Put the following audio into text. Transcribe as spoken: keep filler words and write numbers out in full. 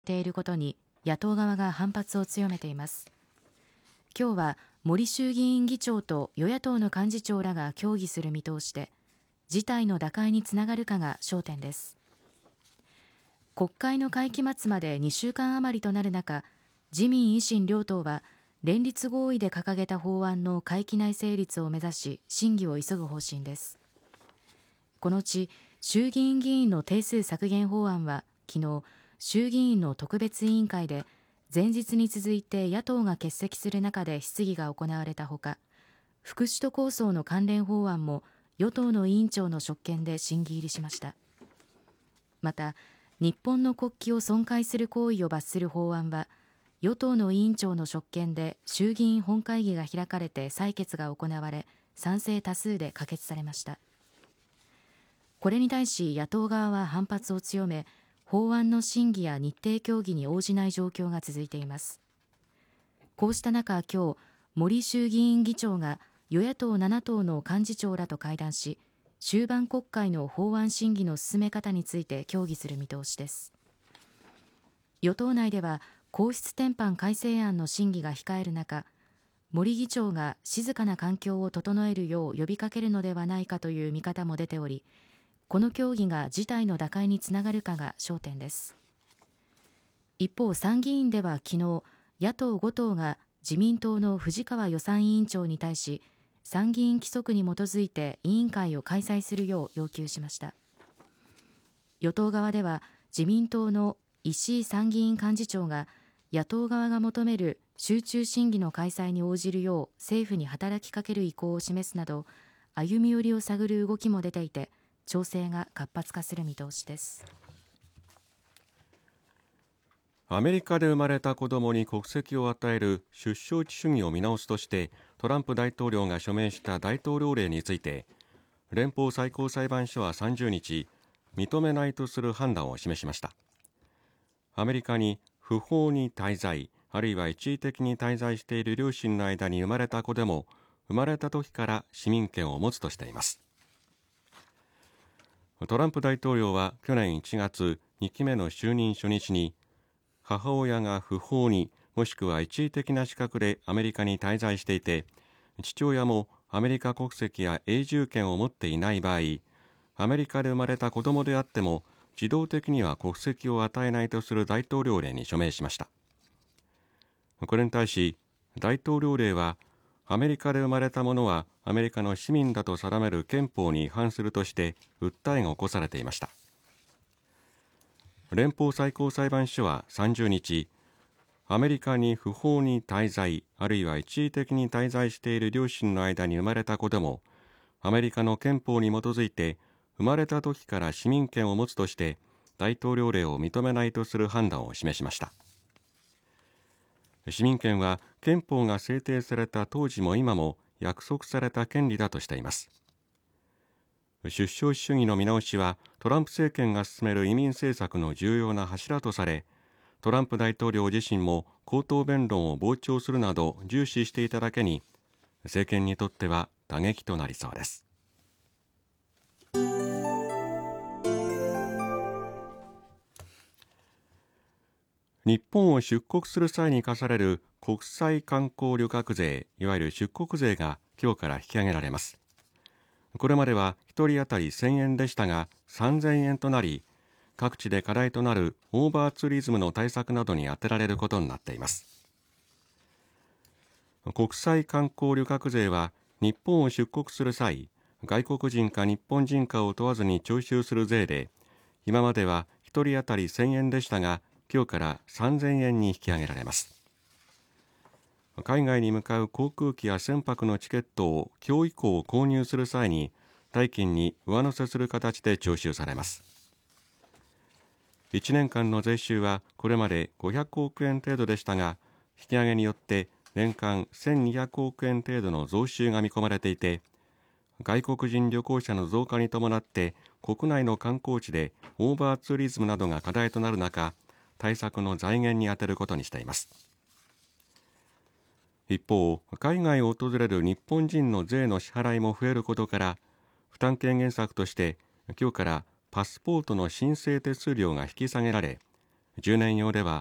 ていることに野党側が反発を強めています。今日は森衆議院議長と与野党の幹事長らが協議する見通しで、事態の打開につながるかが焦点です。国会の会期末までにしゅうかん余りとなる中、自民維新両党は連立合意で掲げた法案の会期内成立を目指し審議を急ぐ方針です。このうち衆議院議員の定数削減法案は昨日、衆議院の特別委員会で前日に続いて野党が欠席する中で質疑が行われたほか、副首都構想の関連法案も与党の委員長の職権で審議入りしました。また、日本の国旗を損壊する行為を罰する法案は与党の委員長の職権で衆議院本会議が開かれて採決が行われ、賛成多数で可決されました。これに対し野党側は反発を強め、法案の審議や日程協議に応じない状況が続いています。こうした中、今日森衆議院議長が与野党なな党の幹事長らと会談し、終盤国会の法案審議の進め方について協議する見通しです。与党内では皇室典範改正案の審議が控える中、森議長が静かな環境を整えるよう呼びかけるのではないかという見方も出ており、この協議が事態の打開につながるかが焦点です。一方、参議院では昨日、野党ご党が自民党の藤川予算委員長に対し、参議院規則に基づいて委員会を開催するよう要求しました。与党側では自民党の石井参議院幹事長が野党側が求める集中審議の開催に応じるよう政府に働きかける意向を示すなど、歩み寄りを探る動きも出ていて、調整が活発化する見通しです。 アメリカで生まれた子どもに国籍を与える出生地主義を見直すとしてトランプ大統領が署名した大統領令について、連邦最高裁判所はさんじゅうにち、認めないとする判断を示しました。アメリカに不法に滞在、あるいは一時的に滞在している両親の間に生まれた子でも、生まれた時から市民権を持つとしています。トランプ大統領は去年いちがつ、にきめの就任初日に、母親が不法にもしくは一時的な資格でアメリカに滞在していて、父親もアメリカ国籍や永住権を持っていない場合、アメリカで生まれた子供であっても自動的には国籍を与えないとする大統領令に署名しました。これに対し大統領令は、アメリカで生まれた者はアメリカの市民だと定める憲法に違反するとして訴えが起こされていました。連邦最高裁判所はさんじゅうにち、アメリカに不法に滞在、あるいは一時的に滞在している両親の間に生まれた子でも、アメリカの憲法に基づいて生まれた時から市民権を持つとして大統領令を認めないとする判断を示しました。市民権は憲法が制定された当時も今も約束された権利だとしています。出生地主義の見直しはトランプ政権が進める移民政策の重要な柱とされ、トランプ大統領自身も口頭弁論を傍聴するなど重視していただけに、政権にとっては打撃となりそうです。日本を出国する際に課される国際観光旅客税、いわゆる出国税が今日から引き上げられます。これまではひとり当たりせんえんでしたがさんぜんえんとなり、各地で課題となるオーバーツーリズムの対策などに充てられることになっています。国際観光旅客税は日本を出国する際、外国人か日本人かを問わずに徴収する税で、今まではひとり当たりせんえんでしたが今日からさんぜんえんに引き上げられます。海外に向かう航空機や船舶のチケットを今日以降購入する際に代金に上乗せする形で徴収されます。いちねんかんの税収はこれまでごひゃくおくえん程度でしたが、引き上げによって年間せんにひゃくおくえん程度の増収が見込まれていて、外国人旅行者の増加に伴って国内の観光地でオーバーツーリズムなどが課題となる中、対策の財源に充てることにしています。一方、海外を訪れる日本人の税の支払いも増えることから、負担軽減策として今日からパスポートの申請手数料が引き下げられ、 じゅうねん用では